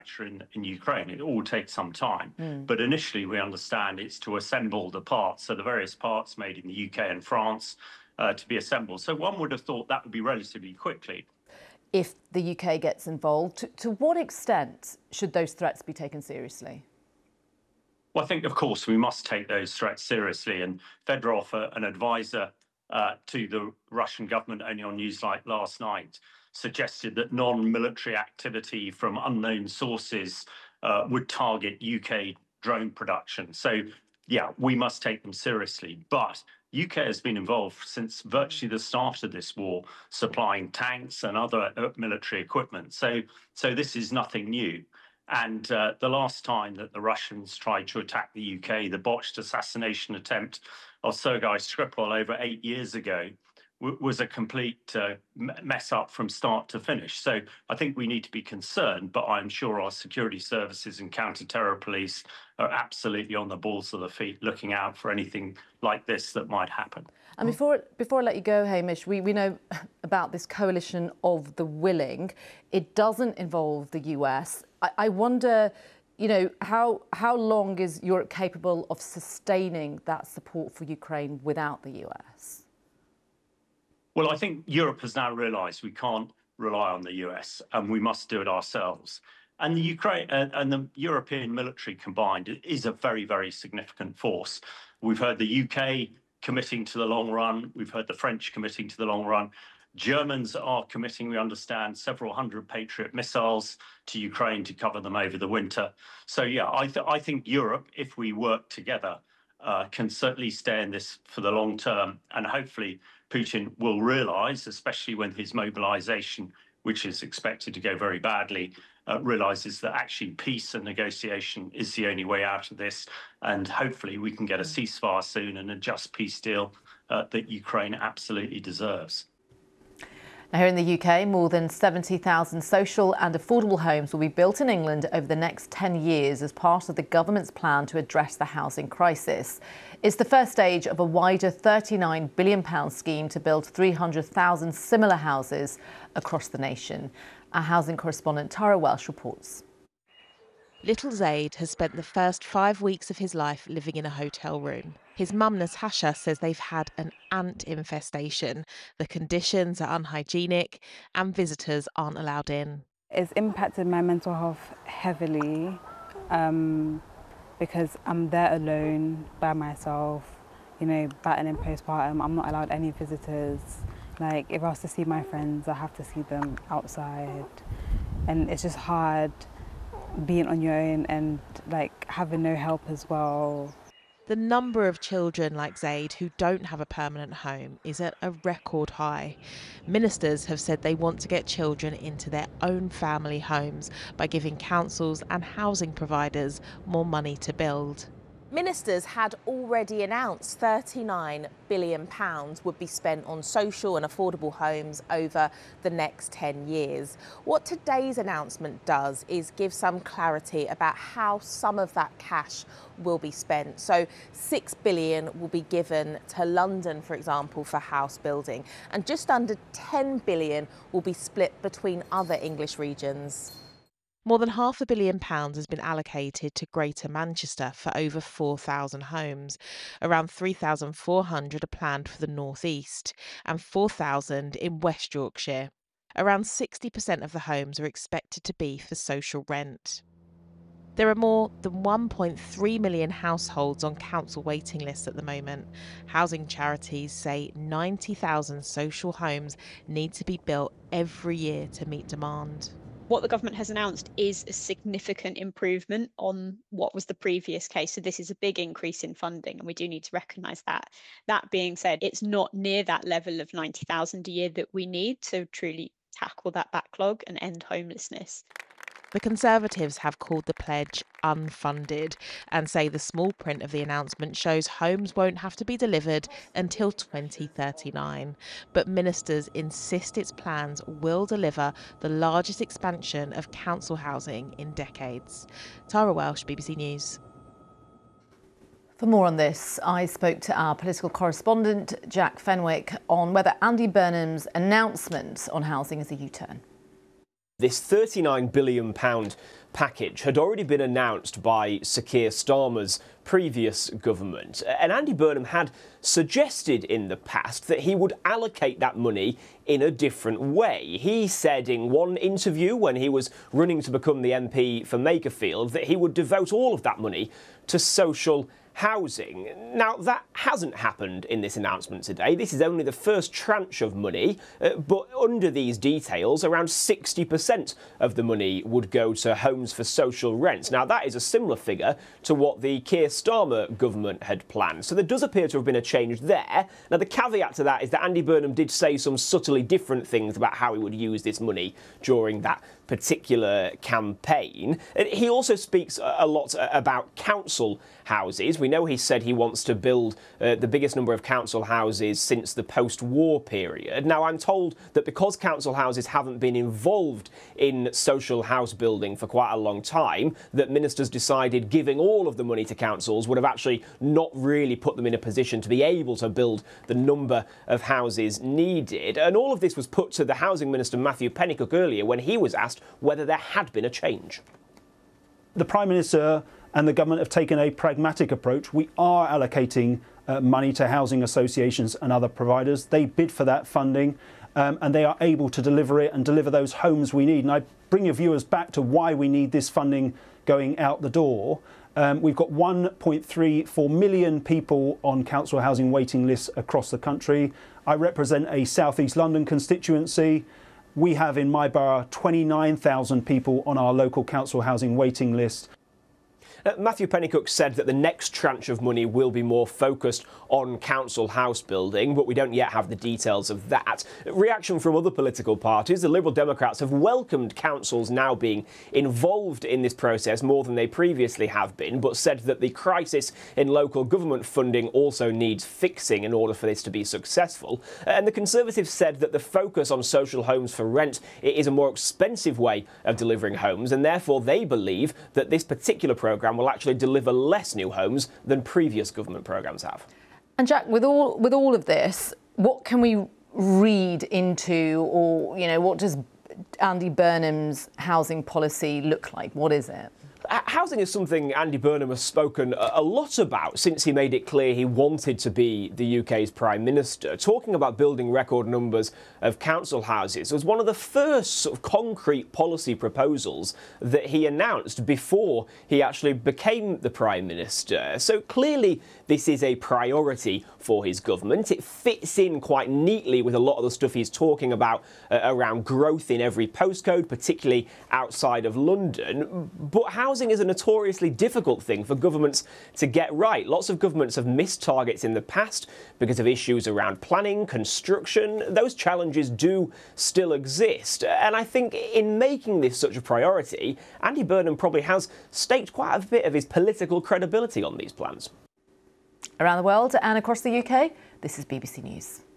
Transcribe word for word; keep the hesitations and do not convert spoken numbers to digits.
In, in Ukraine. It all takes some time, mm. but initially we understand it's to assemble the parts, so the various parts made in the U K and France uh, to be assembled. So one would have thought that would be relatively quickly. If the U K gets involved, to, to what extent should those threats be taken seriously? Well, I think, of course, we must take those threats seriously. And Fedorov, uh, an advisor uh, to the Russian government only on Newsnight last night, suggested that non-military activity from unknown sources uh, would target U K drone production. So, yeah, we must take them seriously. But U K has been involved since virtually the start of this war, supplying tanks and other military equipment. So, so this is nothing new. And uh, the last time that the Russians tried to attack the U K, the botched assassination attempt of Sergei Skripal over eight years ago, was a complete uh, mess up from start to finish. So I think we need to be concerned, but I'm sure our security services and counter-terror police are absolutely on the balls of the feet, looking out for anything like this that might happen. And before before I let you go, Hamish, we, we know about this coalition of the willing. It doesn't involve the U S. I, I wonder, you know, how how long is Europe capable of sustaining that support for Ukraine without the U S? Well, I think Europe has now realised we can't rely on the U S and we must do it ourselves. And the Ukraine uh, and the European military combined is a very, very significant force. We've heard the U K committing to the long run. We've heard the French committing to the long run. Germans are committing, we understand, several hundred Patriot missiles to Ukraine to cover them over the winter. So, yeah, I, th- I think Europe, if we work together, uh, can certainly stay in this for the long term. And hopefully Putin will realise, especially when his mobilisation, which is expected to go very badly, uh, realises that actually peace and negotiation is the only way out of this. And hopefully we can get a ceasefire soon and a just peace deal uh, that Ukraine absolutely deserves. Now, here in the U K, more than seventy thousand social and affordable homes will be built in England over the next ten years as part of the government's plan to address the housing crisis. It's the first stage of a wider thirty-nine billion pounds scheme to build three hundred thousand similar houses across the nation. Our housing correspondent Tara Welsh reports. Little Zaid has spent the first five weeks of his life living in a hotel room. His mum Natasha says they've had an ant infestation. The conditions are unhygienic and visitors aren't allowed in. It's impacted my mental health heavily um, because I'm there alone by myself, you know, battling postpartum. I'm not allowed any visitors. Like, if I was to see my friends, I have to see them outside. And it's just hard being on your own and like having no help as well. The number of children like Zaid who don't have a permanent home is at a record high. Ministers have said they want to get children into their own family homes by giving councils and housing providers more money to build. Ministers had already announced thirty-nine billion pounds would be spent on social and affordable homes over the next ten years. What today's announcement does is give some clarity about how some of that cash will be spent. So six billion pounds will be given to London, for example, for house building, and just under ten billion pounds will be split between other English regions. More than half a billion pounds has been allocated to Greater Manchester for over four thousand homes. Around three thousand four hundred are planned for the North East and four thousand in West Yorkshire. Around sixty percent of the homes are expected to be for social rent. There are more than one point three million households on council waiting lists at the moment. Housing charities say ninety thousand social homes need to be built every year to meet demand. What the government has announced is a significant improvement on what was the previous case. So this is a big increase in funding, and we do need to recognise that. That being said, it's not near that level of ninety thousand a year that we need to truly tackle that backlog and end homelessness. The Conservatives have called the pledge unfunded and say the small print of the announcement shows homes won't have to be delivered until twenty thirty-nine. But ministers insist its plans will deliver the largest expansion of council housing in decades. Tara Welsh, B B C News. For more on this, I spoke to our political correspondent, Jack Fenwick, on whether Andy Burnham's announcement on housing is a U-turn. This thirty-nine billion pounds package had already been announced by Sir Keir Starmer's previous government, and Andy Burnham had suggested in the past that he would allocate that money in a different way. He said in one interview when he was running to become the M P for Makerfield that he would devote all of that money to social housing. Now, that hasn't happened in this announcement today. This is only the first tranche of money, uh, but under these details, around sixty percent of the money would go to homes for social rent. Now, that is a similar figure to what the Keir Starmer government had planned. So there does appear to have been a change there. Now, the caveat to that is that Andy Burnham did say some subtly different things about how he would use this money during that particular campaign. He also speaks a lot about council houses. We know he said he wants to build uh, the biggest number of council houses since the post-war period. Now, I'm told that because council houses haven't been involved in social house building for quite a long time, that ministers decided giving all of the money to councils would have actually not really put them in a position to be able to build the number of houses needed. And all of this was put to the Housing Minister, Matthew Pennycook, earlier when he was asked whether there had been a change. The Prime Minister and the government have taken a pragmatic approach. We are allocating uh, money to housing associations and other providers. They bid for that funding um, and they are able to deliver it and deliver those homes we need. And I bring your viewers back to why we need this funding going out the door. Um, we've got one point three four million people on council housing waiting lists across the country. I represent a South East London constituency. We have in my borough twenty-nine thousand people on our local council housing waiting list. Uh, Matthew Pennycook said that the next tranche of money will be more focused on council house building, but we don't yet have the details of that. Reaction from other political parties. The Liberal Democrats have welcomed councils now being involved in this process more than they previously have been, but said that the crisis in local government funding also needs fixing in order for this to be successful. And the Conservatives said that the focus on social homes for rent is a more expensive way of delivering homes, and therefore they believe that this particular programme will actually deliver less new homes than previous government programmes have. And Jack, with all with all of this, what can we read into, or you know, what does Andy Burnham's housing policy look like? What is it? Housing is something Andy Burnham has spoken a lot about since he made it clear he wanted to be the U K's Prime Minister. Talking about building record numbers of council houses was one of the first sort of concrete policy proposals that he announced before he actually became the Prime Minister. So clearly this is a priority for his government. It fits in quite neatly with a lot of the stuff he's talking about uh, around growth in every postcode, particularly outside of London. But housing is a notoriously difficult thing for governments to get right. Lots of governments have missed targets in the past because of issues around planning, construction. Those challenges do still exist. And I think in making this such a priority, Andy Burnham probably has staked quite a bit of his political credibility on these plans. Around the world and across the U K, this is B B C News.